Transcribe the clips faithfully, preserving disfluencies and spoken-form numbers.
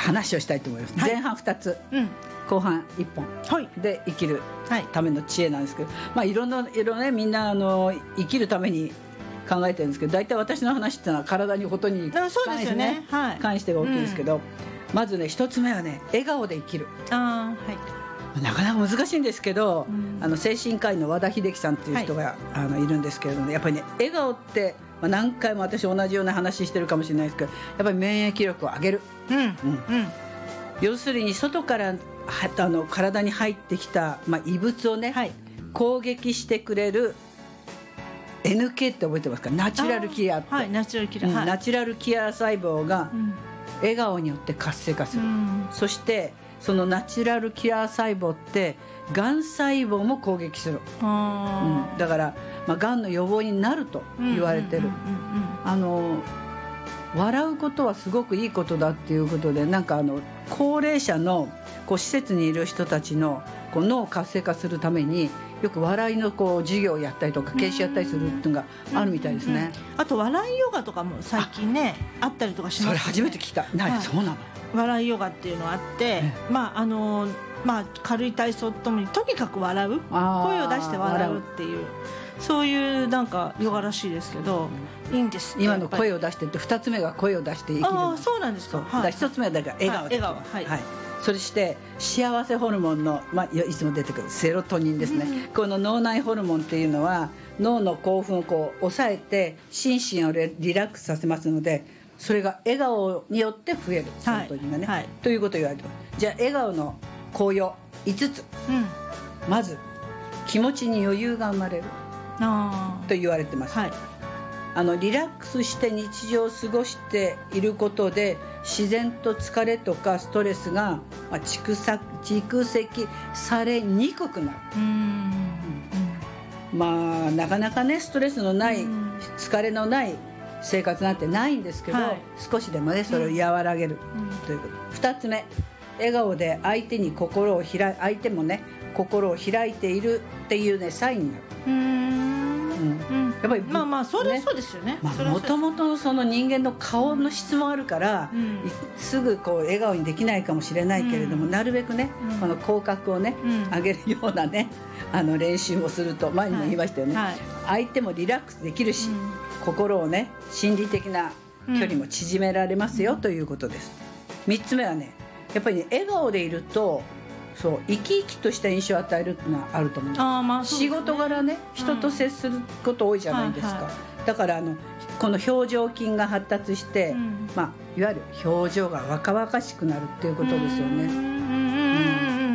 話をしたいと思います、はい、前半ふたつ、うん、後半いっぽんで生きるための知恵なんですけど、はい、まあいろんな色ね、みんなあの生きるために考えてるんですけど、大体私の話ってのは体にことに関して ね, ね、はい、関してが大きいですけど、うん、まずね一つ目はね、笑顔で生きる。あ、はい、なかなか難しいんですけど、うん、あの精神科医の和田秀樹さんっていう人が、はい、あのいるんですけれども、ね、やっぱりね笑顔って、まあ、何回も私同じような話してるかもしれないですけど、やっぱり免疫力を上げる、うんうんうん、要するに外からあの体に入ってきた、まあ、異物をね、はい、攻撃してくれる エヌケー って覚えてますか？ナチュラルキラーって、はい、ナチュラルキラー、はい、ナチュラルキラー細胞が笑顔によって活性化する、うん、そしてそのナチュラルキラー細胞ってがん細胞も攻撃する、うん、だから、まあ、がんの予防になると言われてる。あの笑うことはすごくいいことだっていうことで、なんかあの高齢者のこう施設にいる人たちのこう脳を活性化するためによく笑いのこう授業をやったりとか研修やったりするっていうのがあるみたいですね、うんうんうん、あと笑いヨガとかも最近ね あ, あったりとかしますね。 それ初めて聞いた。何、はい、そうなの？ 笑いヨガっていうのがあって、まああのまあ、軽い体操ともにとにかく笑う、声を出して笑うっていう、そういうなんかヨガらしいですけど、いいんですって。 今の声を出してってふたつめが声を出して生きる。 ああ、そうなんですか。 だからひとつめはだから笑顔で、はい、笑顔、はいはい、それして幸せホルモンの、まあ、いつも出てくるセロトニンですね、うん、この脳内ホルモンっていうのは脳の興奮をこう抑えて心身をリラックスさせますので、それが笑顔によって増える、セロトニンがね、はいはい、ということを言われてます。じゃあ笑顔の効用いつつ、うん、まず気持ちに余裕が生まれると言われてます、はい、あのリラックスして日常を過ごしていることで自然と疲れとかストレスが蓄積されにくくなる。うん、うん、まあなかなかねストレスのない疲れのない生活なんてないんですけど、はい、少しでもねそれを和らげる、うん、ということ。ふたつめ、笑顔で相手に心を開い相手もね心を開いているっていうねサインになる。うーん、うん、やっぱりまあまあそれはそうですよね。 もともとその人間の顔の質もあるから、うん、すぐこう笑顔にできないかもしれないけれども、うん、なるべくね、うん、この口角をね、うん、上げるようなねあの練習をすると、前にも言いましたよね、はいはい、相手もリラックスできるし、うん、心をね心理的な距離も縮められますよ、うん、ということです。みっつめはね、やっぱりね笑顔でいるとそう生き生きとした印象を与えるっていうのはあると思うんです。あ、まあそうですね、仕事柄ね人と接すること多いじゃないですか、うんはいはい、だからあのこの表情筋が発達して、うんまあ、いわゆる表情が若々しくなるっていうことですよね。うん、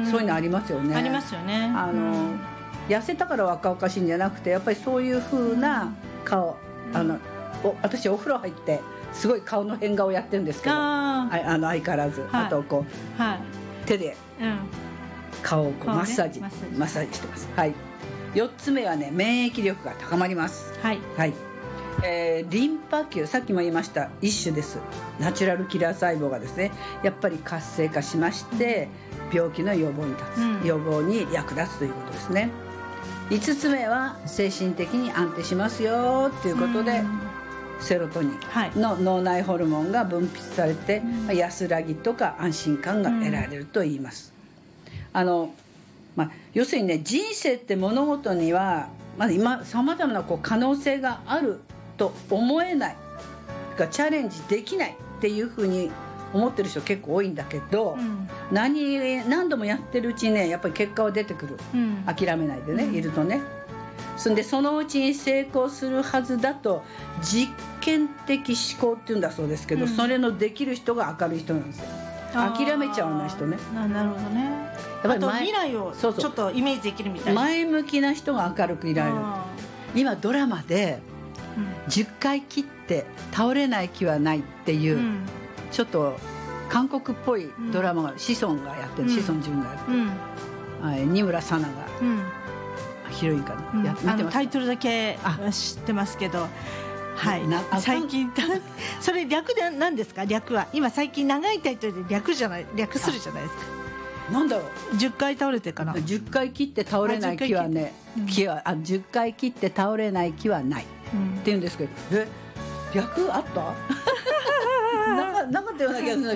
そういうのありますよね。 ありますよね。 あの、うん、痩せたから若々しいんじゃなくて、やっぱりそういう風な顔、うん、あのお私お風呂入ってすごい顔の変顔やってるんですけど、ああの相変わらず、はい、あとこう、はい、手で、うん顔をこうマッサージ、ね、マッサージしてます、はい、よっつめはね免疫力が高まります、はいはいえー、リンパ球、さっきも言いました一種です。ナチュラルキラー細胞がですねやっぱり活性化しまして、うん、病気の予防に立つ、うん、予防に役立つということですね。いつつめは精神的に安定しますよということで、うん、セロトニンの脳内ホルモンが分泌されて、うん、安らぎとか安心感が得られると言います、あのまあ、要するにね人生って物事にはまだ今さまざまなこう可能性があると思えないがチャレンジできないっていうふうに思ってる人結構多いんだけど、うん、何, 何度もやってるうちにねやっぱり結果は出てくる、うん、諦めないでね、うん、いるとね。そんでそのうちに成功するはずだと実験的思考っていうんだそうですけど、うん、それのできる人が明るい人なんですよ。諦めちゃわない人ね。 な, なるほどね。やっぱりあと未来をちょっとイメージできるみたいな。 前向きな人が明るくいられる。今ドラマでじゅっかい切って倒れない気はないっていう、うん、ちょっと韓国っぽいドラマが、うん、志尊がやってる、志尊淳がやってる、うん、はい、二村沙奈が、うん、ヒロインかな、うん、や見てます。あのタイトルだけ知ってますけど、はい、最近それ略で何ですか？略は今最近長いタイトルで略じゃない略するじゃないですか。 なんだろう、 じゅっかい倒れてかな。 じゅっかい切って倒れない気はね、気はあじゅっかい切って倒れない気はない、うん、って言うんですけど、え略あったなかなかったような気がするんだけど